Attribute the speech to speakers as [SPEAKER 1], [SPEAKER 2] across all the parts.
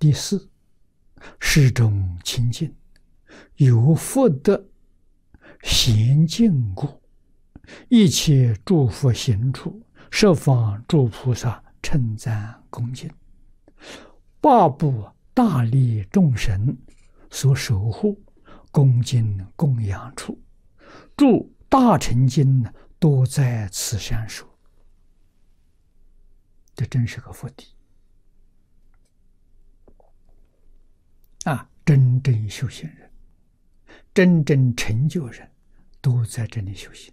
[SPEAKER 1] 第四，始终清净，有福德贤净故，一切诸佛行处，十方诸菩萨称赞恭敬，八部大利众生所守护，恭敬供养处，诸大乘经多在此山说。这真是个福地啊！真正修行人，真正成就人，都在这里修行，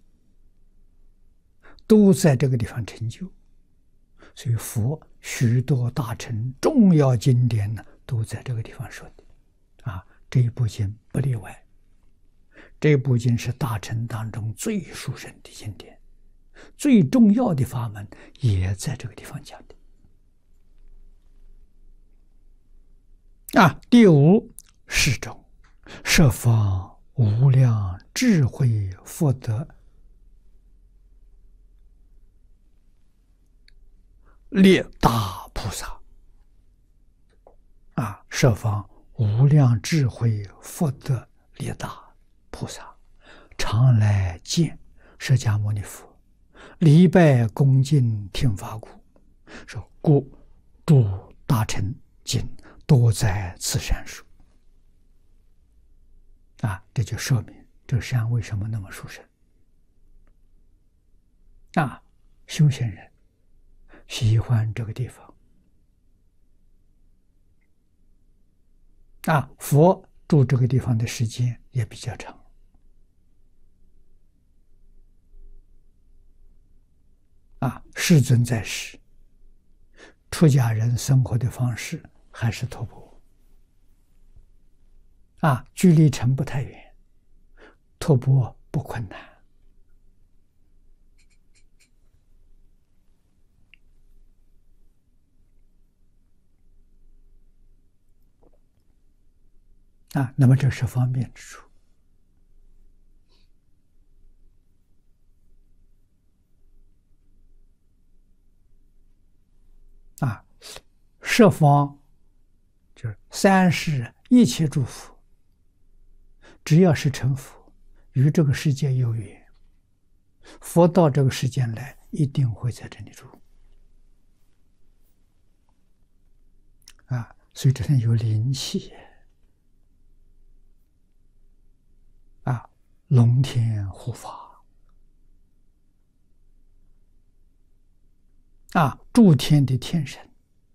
[SPEAKER 1] 都在这个地方成就。所以佛许多大乘重要经典呢，都在这个地方说的啊。这一部经不例外，这部经是大乘当中最殊胜的经典，最重要的法门也在这个地方讲的啊。第五，是中十方无量智慧福德列大菩萨啊，十方无量智慧福德列大菩萨常来见释迦牟尼佛，礼拜恭敬听法故，说故诸大乘经多在此山说啊。这就说明这山为什么那么殊胜啊。修行人喜欢这个地方啊，佛住这个地方的时间也比较长啊。世尊在世，出家人生活的方式还是托钵啊，距离城不太远，托钵不困难啊。那么这是方便之处啊。十方就是三世一切诸佛，只要是成佛，与这个世界有缘，佛到这个世间来，一定会在这里住啊。所以这里有灵气啊，龙天护法啊，诸天的天神，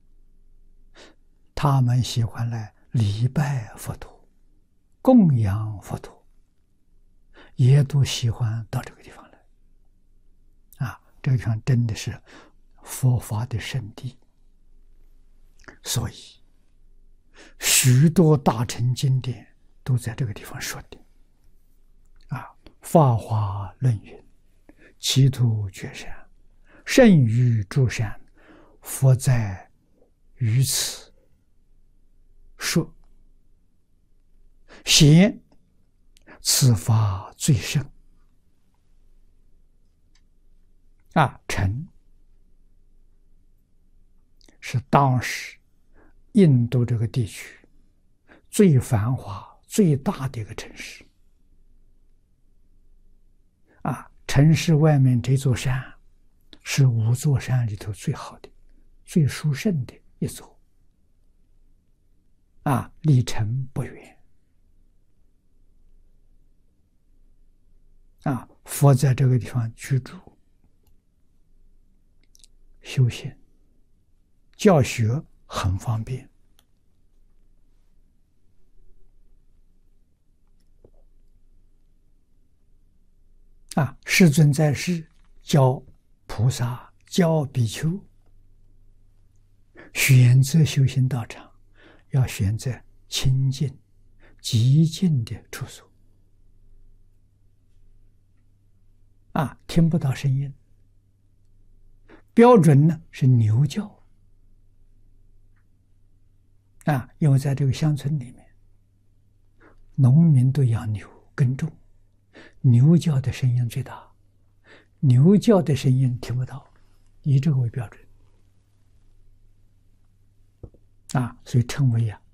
[SPEAKER 1] 他们喜欢来礼拜佛陀，供养佛陀，也都喜欢到这个地方来啊。这个地方真的是佛法的圣地，所以许多大乘经典都在这个地方说的啊。法华论云：其土绝山，甚于诸山，佛在于此说，显此法最胜啊。城是当时印度这个地区最繁华最大的一个城市啊。城市外面这座山是五座山里头最好的最殊胜的一座啊，离城不远啊。佛在这个地方居住修行教学很方便啊。世尊在世教菩萨教比丘选择修行道场，要选择清净极静的处所啊，听不到声音。标准呢是牛叫啊，因为在这个乡村里面，农民都养牛耕种，牛叫的声音最大，牛叫的声音听不到，以这个为标准啊，所以称为